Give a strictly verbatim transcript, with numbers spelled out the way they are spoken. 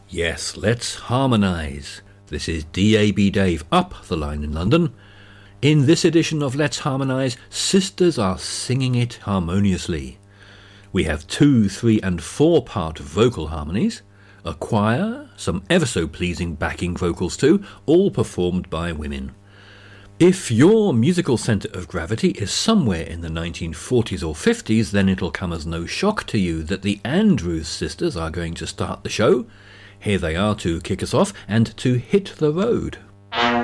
Yes, let's harmonise. This is D A B Dave up the line in London. In this edition of Let's Harmonise, sisters are singing it harmoniously. We have two, three and four part vocal harmonies, a choir, some ever so pleasing backing vocals too, all performed by women. If your musical centre of gravity is somewhere in the nineteen forties or fifties, then it'll come as no shock to you that the Andrews sisters are going to start the show. Here they are to kick us off and to hit the road.